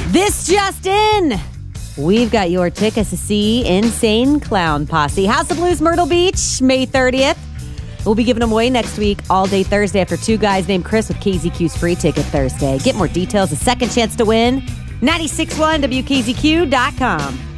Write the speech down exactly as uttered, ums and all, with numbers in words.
This just in. We've got your tickets to see Insane Clown Posse. House of Blues, Myrtle Beach, May thirtieth. We'll be giving them away next week, all day Thursday, after two guys named Chris with K Z Q's Free Ticket Thursday. Get more details, a second chance to win, nine six one W K Z Q dot com.